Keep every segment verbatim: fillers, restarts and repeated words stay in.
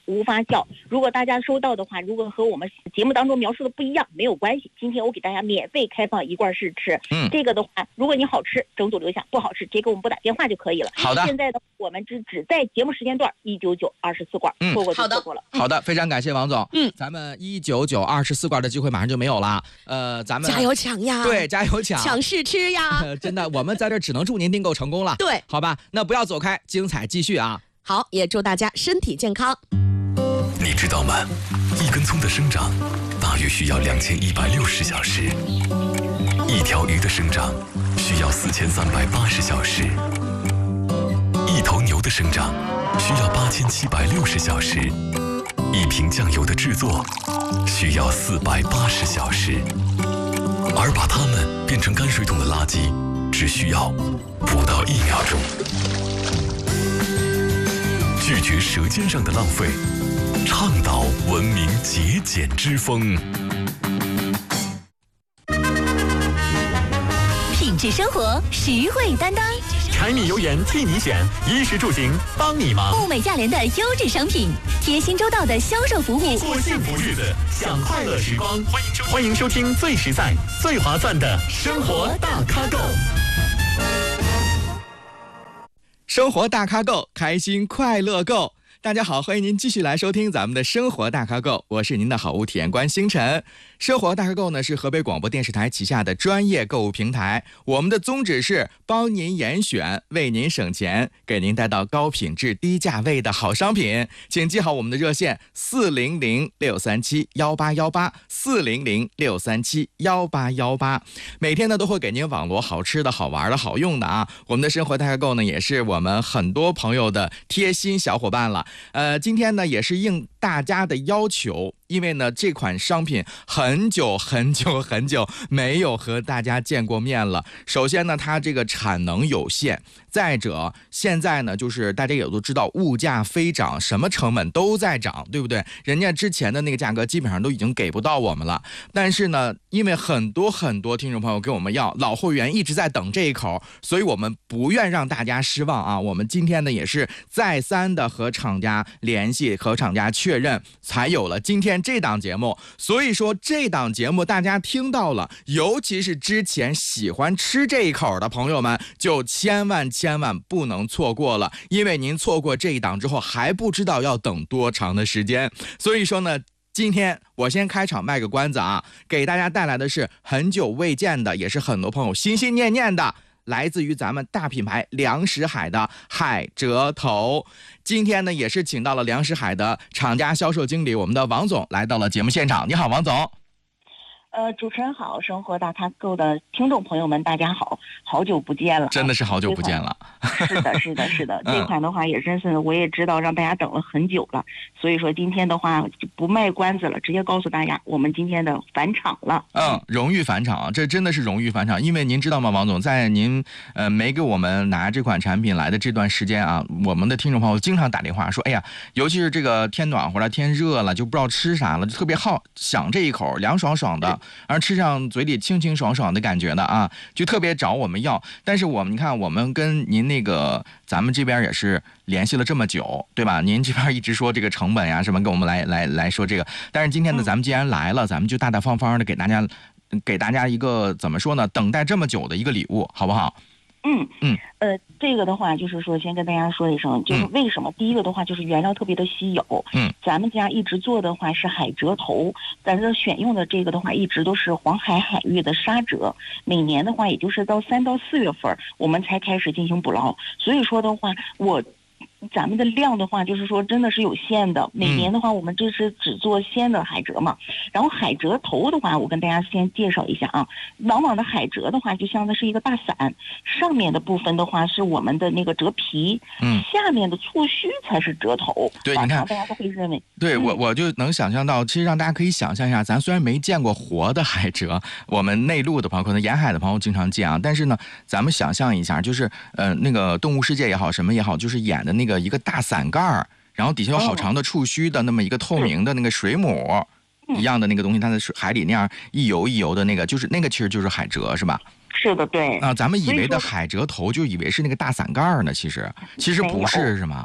无发酵。如果大家收到的话，如果和我们节目当中描述的不一样，没有关系。今天我给大家免费开放一罐试吃。嗯，这个的话，如果你好吃，整组留下；不好吃，直接给我们拨打电话就可以了。 好的。 现在的我们只只在节目时间段一九九二十四罐，错过就错过了。 嗯、好的，非常感谢王总。嗯，咱们一九九二十四罐的机会马上就没有了。呃，咱们加油抢呀！ 对，加油抢， 抢试吃呀！ 呃、真的，我们在这只能祝您订购成功了。 对， 好吧，那不要走开，精彩继续啊！ 好，也祝大家身体健康。 你知道吗？一根葱的生长大约需要两千一百六十小时，一条鱼的生长需要四千三百八十小时，一头牛的生长需要八千七百六十小时，一瓶酱油的制作需要四百八十小时，而把它们变成泔水桶的垃圾只需要不到一秒钟。拒绝舌尖上的浪费，倡导文明节俭之风。 品质生活，实惠担当。 柴米油盐替你选，衣食住行帮你忙。 物美价廉的优质商品，贴心周到的销售服务， 过幸福日子，享快乐时光。欢迎收欢迎收听最实在、最划算的生活大咖购。 生活大咖购，开心快乐购。大家好，欢迎您继续来收听咱们的生活大咖购，我是您的好物体验官星辰。生活大咖购呢是河北广播电视台旗下的专业购物平台，我们的宗旨是帮您严选，为您省钱，给您带到高品质低价位的好商品。请记好我们的热线四零零六三七幺八幺八四零零六三七幺八幺八，每天呢都会给您网罗好吃的好玩的好用的啊。我们的生活大咖购呢也是我们很多朋友的贴心小伙伴了。呃，今天呢也是应大家的要求，因为呢这款商品很久很久很久没有和大家见过面了。首先呢它这个产能有限，再者现在呢就是大家也都知道物价飞涨，什么成本都在涨，对不对？人家之前的那个价格基本上都已经给不到我们了，但是呢因为很多很多听众朋友跟我们要，老会员一直在等这一口，所以我们不愿让大家失望啊。我们今天呢也是再三的和厂家联系，和厂家确认，才有了今天这档节目。所以说这档节目大家听到了，尤其是之前喜欢吃这一口的朋友们，就千万千万不能错过了，因为您错过这一档之后还不知道要等多长的时间。所以说呢今天我先开场卖个关子啊，给大家带来的是很久未见的，也是很多朋友心心念念的，来自于咱们大品牌粮食海的海蜇头。今天呢也是请到了粮食海的厂家销售经理，我们的王总来到了节目现场。你好，王总。 呃，主持人好，生活大咖购的听众朋友们，大家好，好久不见了， 真的是好久不见了。 是的，是的，是的，这款的话也真是我也知道让大家等了很久了，所以说今天的话就不卖关子了，直接告诉大家，我们今天的返场了。 嗯，荣誉返场，这真的是荣誉返场，因为您知道吗，王总，在您呃没给我们拿这款产品来的这段时间啊，我们的听众朋友经常打电话说，哎呀，尤其是这个天暖和了，天热了，就不知道吃啥了，就特别好想这一口凉爽爽的。而吃上嘴里清清爽爽的感觉的啊，就特别找我们要。但是我们你看，我们跟您那个咱们这边也是联系了这么久，对吧？您这边一直说这个成本呀什么，跟我们来来来说这个。但是今天呢，咱们既然来了，咱们就大大方方的给大家给大家一个怎么说呢？等待这么久的一个礼物，好不好？ 嗯嗯，呃，这个的话就是说，先跟大家说一声，就是为什么、嗯、第一个的话就是原料特别的稀有，嗯，咱们家一直做的话是海蜇头，咱这选用的这个的话一直都是黄海海域的沙蜇，每年的话也就是到三到四月份我们才开始进行捕捞，所以说的话我。咱们的量的话就是说真的是有限的，每年的话我们这是只做鲜的海蜇嘛，然后海蜇头的话我跟大家先介绍一下啊，往往的海蜇的话就像的是一个大伞，上面的部分的话是我们的那个蜇皮，嗯，下面的触须才是蜇头。 对，你看大家都会认为， 对、 嗯、 我我就能想象到，其实让大家可以想象一下，咱虽然没见过活的海蜇，我们内陆的朋友可能沿海的朋友经常见啊，但是呢咱们想象一下，就是呃那个动物世界也好什么也好，就是演的那个一个大伞盖儿，然后底下有好长的触须的那么一个透明的那个水母、嗯、一样的那个东西，它在海里那样一游一游的那个，就是那个其实就是海蜇是吧？ 是的，对啊，咱们以为的海蜇头就以为是那个大伞盖呢，其实其实不是，是吗？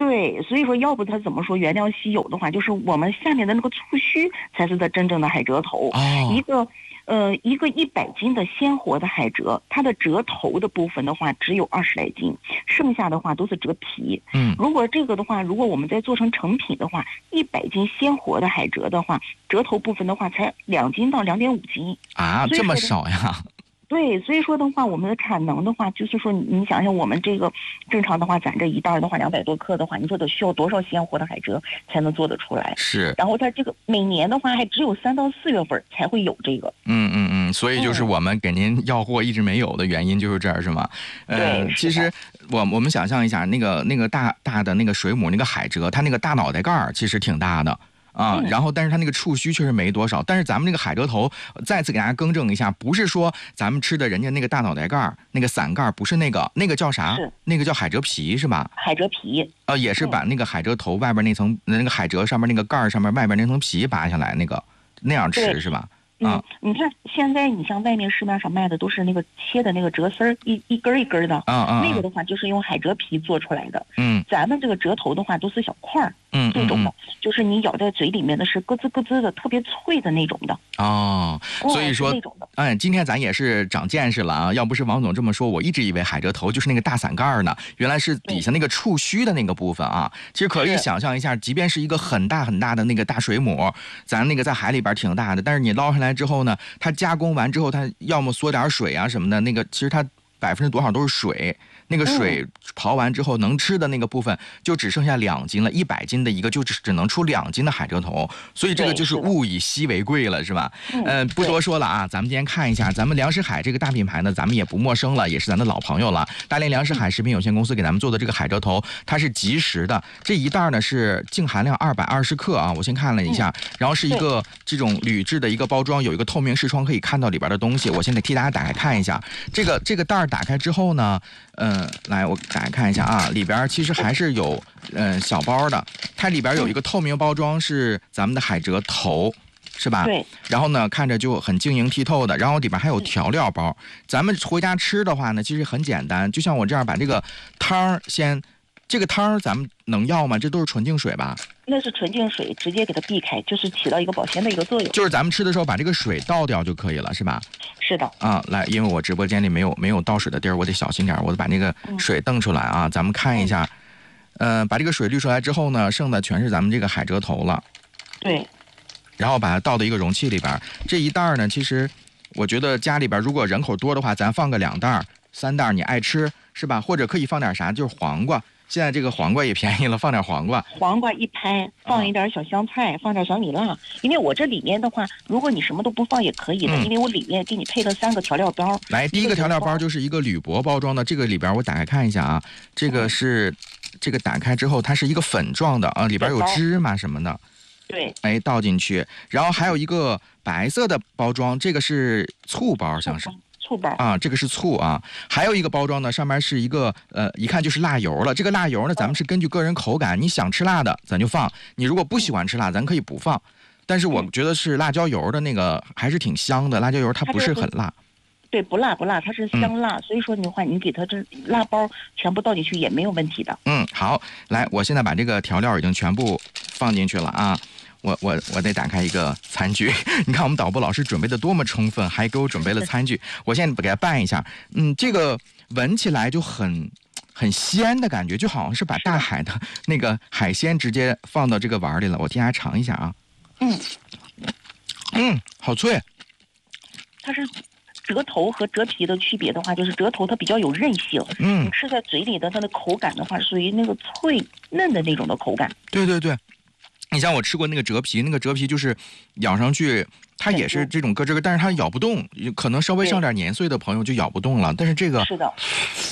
对，所以说要不它怎么说原料稀有的话，就是我们下面的那个触须才是它真正的海蜇头。 哦， 一个呃一个一百斤的鲜活的海蜇，它的蜇头的部分的话只有二十来斤，剩下的话都是蜇皮。 嗯， 如果这个的话，如果我们再做成成品的话，一百斤鲜活的海蜇的话，蜇头部分的话才两斤到两点五斤啊，这么少呀？ 对，所以说的话，我们的产能的话，就是说，你想想，我们这个正常的话，咱这一袋的话，两百多克的话，你说得需要多少鲜活的海蜇才能做得出来？ 是。 然后它这个每年的话，还只有三到四月份才会有这个。 嗯嗯嗯，所以就是我们给您要货一直没有的原因就是这儿，是吗？ 对。 其实我我们想象一下，那个那个大大的那个水母那个海蜇，它那个大脑袋盖儿其实挺大的。啊、嗯，然后但是它那个触须确实没多少，但是咱们那个海蜇头，再次给大家更正一下，不是说咱们吃的人家那个大脑袋盖那个伞盖，不是那个，那个叫啥？那个叫海蜇皮是吧？ 海蜇皮， 呃，也是把那个海蜇头外边那层、嗯、那个海蜇上面那个盖上面外边那层皮拔下来，那个那样吃是吧？ 嗯，你看现在你像外面市面上卖的都是那个切的那个蜇丝儿，一一根一根的， 啊啊， 那个的话就是用海蜇皮做出来的。 嗯， 咱们这个蜇头的话都是小块儿， 嗯， 这种的，嗯嗯、就是你咬在嘴里面的是咯吱咯吱的，特别脆的那种的。 哦，所以说，哎，今天咱也是长见识了啊！要不是王总这么说，我一直以为海蜇头就是那个大伞盖呢，原来是底下那个触须的那个部分啊。其实可以想象一下，即便是一个很大很大的那个大水母，咱那个在海里边挺大的，但是你捞上来之后呢，它加工完之后，它要么缩点水啊什么的，那个其实它百分之多少都是水。那个水刨完之后，能吃的那个部分就只剩下两斤了，一百斤的一个就只只能出两斤的海蜇头，所以这个就是物以稀为贵了，是吧？嗯、呃，不多说了啊，咱们今天看一下，咱们粮食海这个大品牌呢，咱们也不陌生了，也是咱的老朋友了。大连粮食海食品有限公司给咱们做的这个海蜇头，它是即食的，这一袋呢是净含量二百二十克啊，我先看了一下，然后是一个这种铝制的一个包装，有一个透明视窗可以看到里边的东西。我现在替大家打开看一下，这个这个袋打开之后呢，嗯、呃，来我打开看一下啊，里边其实还是有嗯、呃、小包的，它里边有一个透明包装是咱们的海蜇头。是吧？ 对。 然后呢，看着就很晶莹剔透的，然后里边还有调料包。咱们回家吃的话呢，其实很简单，就像我这样把这个汤先，这个汤咱们能要吗？这都是纯净水吧？ 那是纯净水，直接给它避开，就是起到一个保鲜的一个作用。 就是咱们吃的时候把这个水倒掉就可以了，是吧？ 是的。 啊，来，因为我直播间里没有没有倒水的地儿，我得小心点，我得把那个水瞪出来啊。嗯、咱们看一下，呃，把这个水滤出来之后呢，剩的全是咱们这个海蜇头了。 对。 然后把它倒到一个容器里边，这一袋呢，其实我觉得家里边如果人口多的话，咱放个两袋、三袋，你爱吃是吧？或者可以放点啥，就是黄瓜。现在这个黄瓜也便宜了，放点黄瓜。 黄瓜一拍，放一点小香菜，啊、放点小米辣。因为我这里面的话，如果你什么都不放也可以的，嗯、因为我里面给你配了三个调料包。 来，第一个调料包就是一个铝箔包装的，这个里边我打开看一下啊，这个是、嗯、这个打开之后它是一个粉状的啊，里边有芝麻什么的。 对， 哎，倒进去，然后还有一个白色的包装，这个是醋包，像是醋包啊，这个是醋啊。还有一个包装呢，上面是一个呃，一看就是辣油了。这个辣油呢，咱们是根据个人口感，你想吃辣的咱就放，你如果不喜欢吃辣，咱可以不放。但是我觉得是辣椒油的那个还是挺香的，辣椒油它不是很辣。 对，不辣不辣，它是香辣，嗯、所以说的话，你给它这辣包全部倒进去也没有问题的。 嗯，好，来，我现在把这个调料已经全部放进去了啊。我我我得打开一个餐具，你看我们导播老师准备的多么充分，还给我准备了餐具。我现在给它拌一下，嗯，这个闻起来就很很鲜的感觉，就好像是把大海的那个海鲜直接放到这个碗里了。我替大家尝一下啊， 嗯嗯，好脆。 它是蜇头和蜇皮的区别的话，就是蜇头它比较有韧性， 嗯， 你吃在嘴里的它的口感的话，属于那个脆嫩的那种的口感。 对对对。你像我吃过那个蜇皮，那个蜇皮就是咬上去，它也是这种咯吱咯，但是它咬不动，可能稍微上点年岁的朋友就咬不动了。但是这个是的，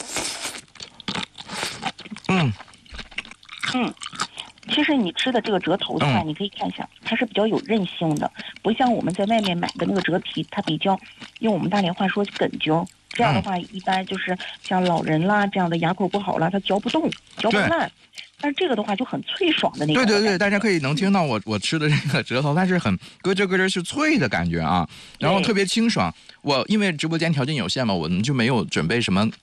嗯嗯，其实你吃的这个蜇头的话，嗯、你可以看一下，它是比较有韧性的，不像我们在外面买的那个蜇皮，它比较用我们大连话说梗揪。这样的话，一般就是像老人啦这样的牙口不好啦，它嚼不动，嚼不烂。但是这个的话就很脆爽的那种。 对对对，大家可以能听到我我吃的这个蜇头，它是很咯吱咯吱是脆的感觉啊，然后特别清爽。我因为直播间条件有限嘛，我们就没有准备什么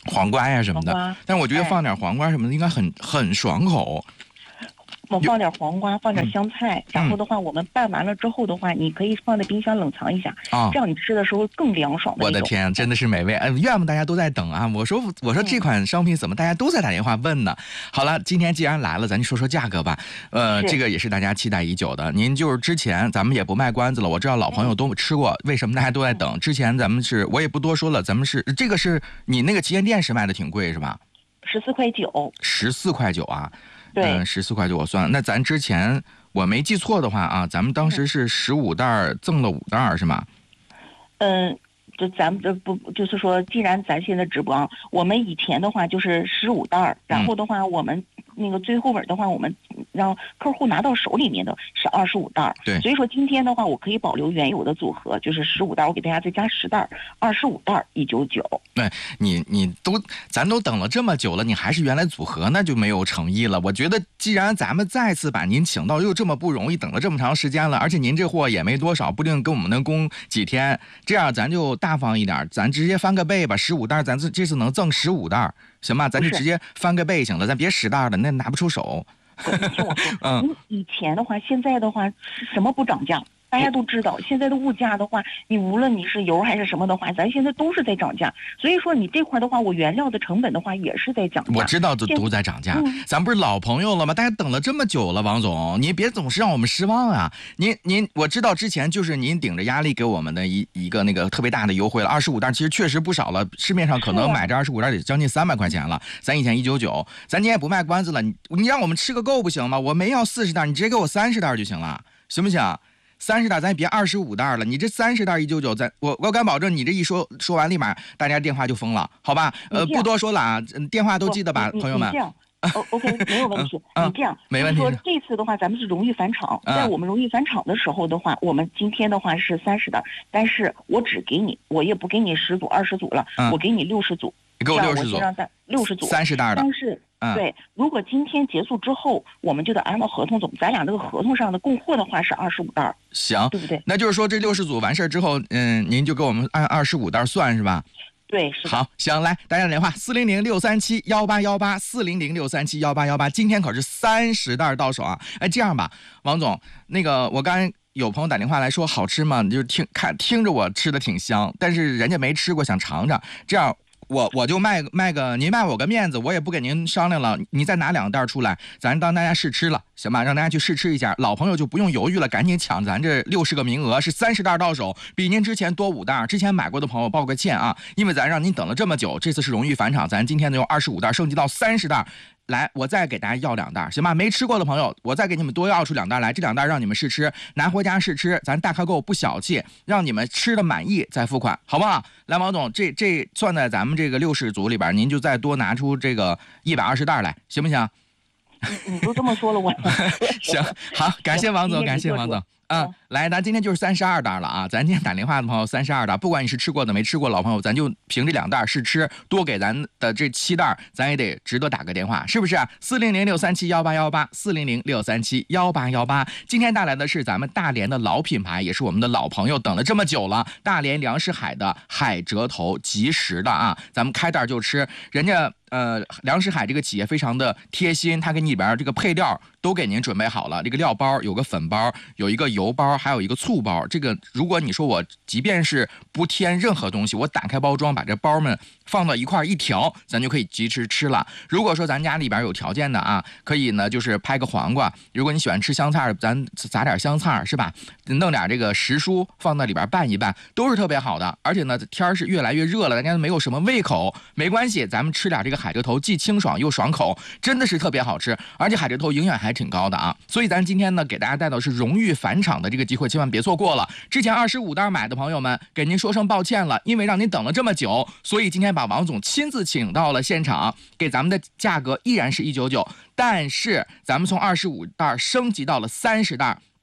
黄瓜呀什么的，但是我觉得放点黄瓜什么的应该很、哎、很爽口。 我放点黄瓜，放点香菜，嗯、然后的话，我们拌完了之后的话，你可以放在冰箱冷藏一下，啊、这样你吃的时候更凉爽的。 我的天，真的是美味！哎，愿不大家都在等啊！我说我说这款商品怎么大家都在打电话问呢？好了，今天既然来了，咱就说说价格吧。呃，这个也是大家期待已久的。您就是之前咱们也不卖关子了，我知道老朋友都吃过，为什么大家都在等？之前咱们是我也不多说了，咱们是这个是你那个旗舰店是卖的挺贵是吧？ 十四块九。 十四块九啊。 对， 嗯，十四块九我算了。那咱之前我没记错的话啊，咱们当时是十五袋赠了五袋是吗？ 嗯，就咱们这不就是说，既然咱现在直播，我们以前的话就是十五袋，然后的话我们。嗯那个最后尾的话，我们让客户拿到手里面的是二十五袋， 对， 所以说今天的话，我可以保留原有的组合，就是十五袋，我给大家再加十袋，二十五袋一九九。 对，你你都咱都等了这么久了，你还是原来组合，那就没有诚意了。我觉得既然咱们再次把您请到，又这么不容易，等了这么长时间了，而且您这货也没多少，不定跟我们能供几天，这样咱就大方一点，咱直接翻个倍吧，十五袋，咱这这次能赠十五袋。行吧，咱就直接翻个倍行了，咱别十袋的，那拿不出手。 你听我说，嗯，以前的话，现在的话，什么不涨价？大家都知道，现在的物价的话，你无论你是油还是什么的话，咱现在都是在涨价。所以说你这块的话，我原料的成本的话也是在涨价。 我知道都都在涨价，嗯、咱不是老朋友了吗？大家等了这么久了，王总，您别总是让我们失望啊！您您，我知道之前就是您顶着压力给我们的一一个那个特别大的优惠了，二十五袋，其实确实不少了。市面上可能买这二十五袋得将近三百块钱了，咱以前一九九，咱今天也不卖关子了，你你让我们吃个够不行吗？我没要四十袋，你直接给我三十袋就行了，行不行？三十袋咱也别二十五袋了，你这三十袋一九九，咱我我敢保证，你这一说说完立马大家电话就疯了，好吧？呃，不多说了啊，电话都记得吧，朋友们。 这样，哦 ，OK， 没有问题。 嗯、 你这样， 没问题。 说这次的话，咱们是荣誉返场， 嗯、 在我们荣誉返场的时候的话，我们今天的话是三十袋，但是我只给你，我也不给你十组、二十组了， 嗯、 我给你六十组。 你给我六十组， 六十组， 三十袋的。 但是。 嗯、 对，如果今天结束之后，我们就得按照合同走。咱俩这个合同上的供货的话是二十五袋， 行， 对不对？ 那就是说这六十组完事儿之后，嗯，您就给我们按二十五袋算是吧？ 对，是的。 好，行，来，大家打电话四零零六三七幺八幺八，四零零六三七幺八幺八，今天可是三十袋到手啊！哎，这样吧，王总，那个我刚才有朋友打电话来说好吃吗？你就听看听着我吃的挺香，但是人家没吃过，想尝尝，这样。我我就卖卖个，您卖我个面子，我也不跟您商量了，你再拿两袋出来，咱当大家试吃了，行吧？让大家去试吃一下，老朋友就不用犹豫了，赶紧抢咱这六十个名额，是三十袋到手，比您之前多五袋。之前买过的朋友抱个歉啊，因为咱让您等了这么久，这次是荣誉返场，咱今天呢用二十五袋升级到三十袋。来，我再给大家要两袋，行吧？没吃过的朋友，我再给你们多要出两袋来，这两袋让你们试吃，拿回家试吃，咱大咖购不小气，让你们吃的满意再付款，好不好？来，王总，这这算在咱们这个六十组里边，您就再多拿出这个一百二十袋来，行不行？ 你你都这么说了，我行，好，感谢王总，感谢王总。啊、嗯，来，咱今天就是三十二袋了啊！咱今天打电话的朋友三十二袋，不管你是吃过的没吃过，老朋友，咱就凭这两袋试吃，多给咱的这七袋，咱也得值得打个电话，是不是？四零零六三七幺八幺八，四零零六三七幺八幺八。今天带来的是咱们大连的老品牌，也是我们的老朋友，等了这么久了，大连粮食海的海蜇头，即食的啊，咱们开袋就吃，人家。呃，粮食海这个企业非常的贴心，它给你里边这个配料都给您准备好了。这个料包有个粉包，有一个油包，还有一个醋包。这个如果你说我即便是不添任何东西，我打开包装把这包们放到一块一调，咱就可以即吃吃了。如果说咱家里边有条件的啊，可以呢就是拍个黄瓜。如果你喜欢吃香菜，咱撒点香菜是吧？弄点这个时蔬放在里边拌一拌，都是特别好的。而且呢，天是越来越热了，大家没有什么胃口，没关系，咱们吃点这个海蜇头，既清爽又爽口，真的是特别好吃。而且海蜇头营养还挺高的啊，所以咱今天呢给大家带到是荣誉返场的这个机会，千万别错过了。之前二十五袋买的朋友们，给您说声抱歉了，因为让您等了这么久，所以今天把王总亲自请到了现场，给咱们的价格依然是一九九，但是咱们从二十五袋升级到了三十袋。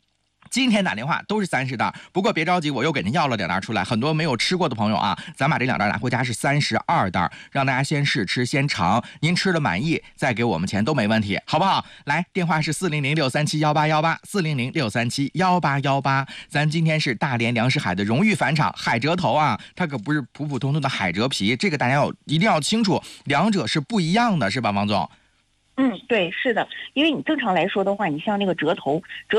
今天打电话都是三十袋，不过别着急，我又给您要了两袋出来。很多没有吃过的朋友啊，咱把这两袋拿回家是三十二袋，让大家先试吃先尝，您吃了满意再给我们钱都没问题，好不好？来，电话是四零零六三七幺八幺八，四零零六三七幺八幺八。咱今天是大连粮食海的荣誉返场，海蜇头啊，它可不是普普通通的海蜇皮，这个大家要一定要清楚，两者是不一样的，是吧，王总？ 嗯，对，是的，因为你正常来说的话，你像那个蜇头，蜇